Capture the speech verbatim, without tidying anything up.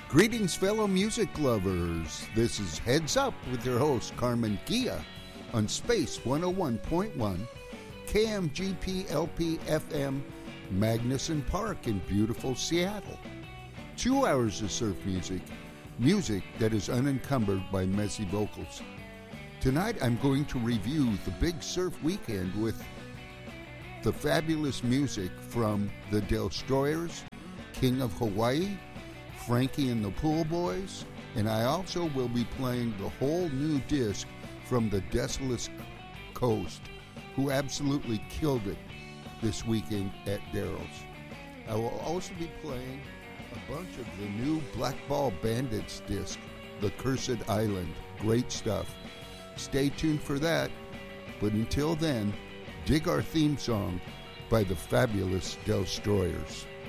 Greetings, fellow music lovers. This is Heads Up with your host, Carmen Gia, on Space one oh one point one, K M G P L P F M, Magnuson Park in beautiful Seattle. Two hours of surf music, music that is unencumbered by messy vocals. Tonight I'm going to review the Big Surf Weekend with the fabulous music from the Destroyers, King of Hawaii, Frankie and the Pool Boys, and I also will be playing the whole new disc from the Desolate Coast, who absolutely killed it this weekend at Daryl's. I will also be playing a bunch of the new Black Ball Bandits disc, The Cursed Island. Great stuff. Stay tuned for that, but until then, dig our theme song by the fabulous Destroyers.